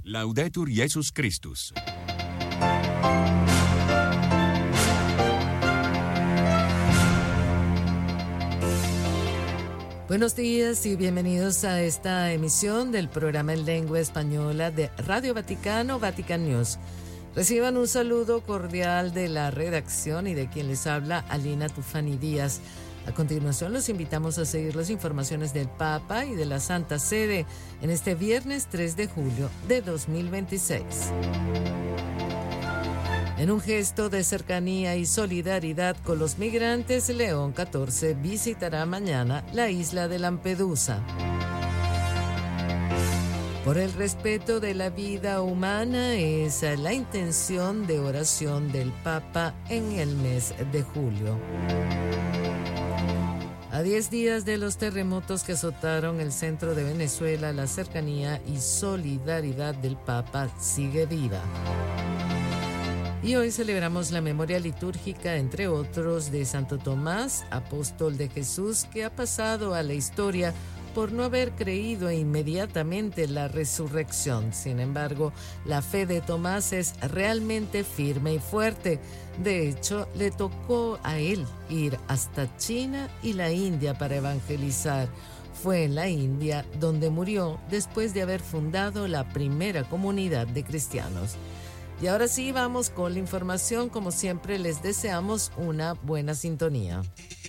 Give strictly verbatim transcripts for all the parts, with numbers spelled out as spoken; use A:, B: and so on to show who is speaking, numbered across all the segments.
A: Laudetur Jesus Christus.
B: Buenos días y bienvenidos a esta emisión del programa en lengua española de Radio Vaticano, Vatican News. Reciban un saludo cordial de la redacción y de quien les habla, Alina Tufani Díaz. A continuación los invitamos a seguir las informaciones del Papa y de la Santa Sede en este viernes tres de julio de dos mil veintiséis. En un gesto de cercanía y solidaridad con los migrantes, León catorce visitará mañana la isla de Lampedusa. Por el respeto de la vida humana es la intención de oración del Papa en el mes de julio. A diez días de los terremotos que azotaron el centro de Venezuela, la cercanía y solidaridad del Papa sigue viva. Y hoy celebramos la memoria litúrgica, entre otros, de Santo Tomás, apóstol de Jesús, que ha pasado a la historia por no haber creído inmediatamente la resurrección. Sin embargo, la fe de Tomás es realmente firme y fuerte. De hecho, le tocó a él ir hasta China y la India para evangelizar. Fue en la India donde murió después de haber fundado la primera comunidad de cristianos. Y ahora sí, vamos con la información. Como siempre, les deseamos una buena sintonía.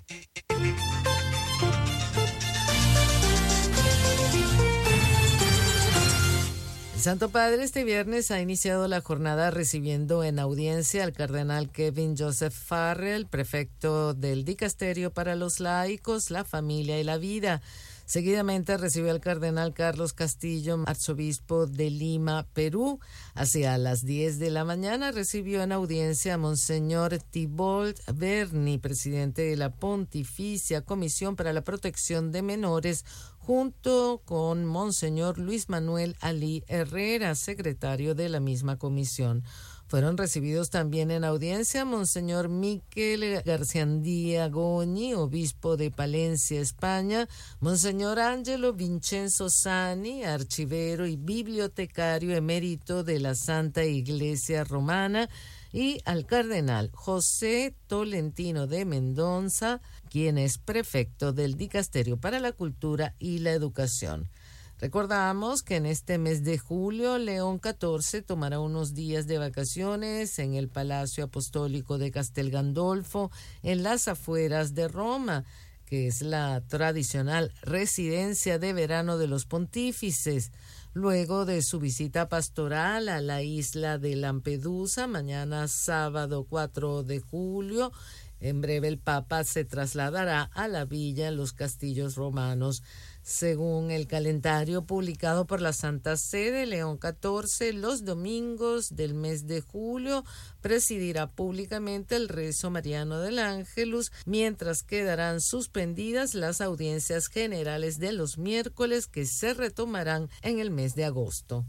B: El Santo Padre este viernes ha iniciado la jornada recibiendo en audiencia al cardenal Kevin Joseph Farrell, prefecto del Dicasterio para los Laicos, la Familia y la Vida. Seguidamente recibió al cardenal Carlos Castillo, arzobispo de Lima, Perú. Hacia las diez de la mañana recibió en audiencia a Monseñor Thibault Berni, presidente de la Pontificia Comisión para la Protección de Menores, junto con Monseñor Luis Manuel Alí Herrera, secretario de la misma comisión. Fueron recibidos también en audiencia Monseñor Miquel Garciandía Goñi, obispo de Palencia, España, Monseñor Ángelo Vincenzo Sani, archivero y bibliotecario emérito de la Santa Iglesia Romana, y al cardenal José Tolentino de Mendoza, quien es prefecto del Dicasterio para la Cultura y la Educación. Recordamos que en este mes de julio, León catorce tomará unos días de vacaciones en el Palacio Apostólico de Castel Gandolfo, en las afueras de Roma, que es la tradicional residencia de verano de los pontífices. Luego de su visita pastoral a la isla de Lampedusa, mañana sábado cuatro de julio, en breve el Papa se trasladará a la villa en los Castillos Romanos. Según el calendario publicado por la Santa Sede, León catorce, los domingos del mes de julio, presidirá públicamente el rezo mariano del Ángelus, mientras quedarán suspendidas las audiencias generales de los miércoles, que se retomarán en el mes de agosto.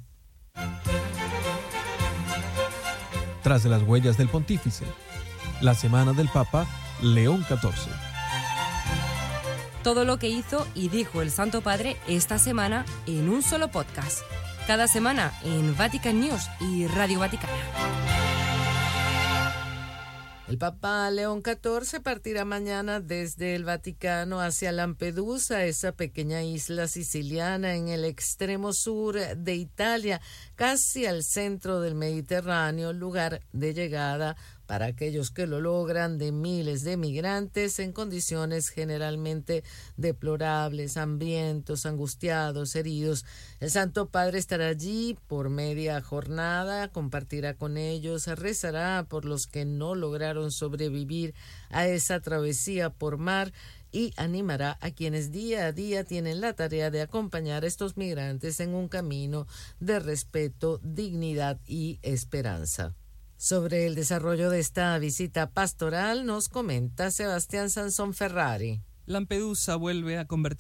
C: Tras las huellas del pontífice, la semana del Papa León catorce.
D: Todo lo que hizo y dijo el Santo Padre esta semana en un solo podcast. Cada semana en Vatican News y Radio Vaticana.
B: El Papa León catorce partirá mañana desde el Vaticano hacia Lampedusa, esa pequeña isla siciliana en el extremo sur de Italia, casi al centro del Mediterráneo, lugar de llegada para aquellos que lo logran de miles de migrantes en condiciones generalmente deplorables, hambrientos, angustiados, heridos. El Santo Padre estará allí por media jornada, compartirá con ellos, rezará por los que no lograron sobrevivir a esa travesía por mar y animará a quienes día a día tienen la tarea de acompañar a estos migrantes en un camino de respeto, dignidad y esperanza. Sobre el desarrollo de esta visita pastoral nos comenta Sebastián Sansón Ferrari.
E: Lampedusa vuelve a convertirse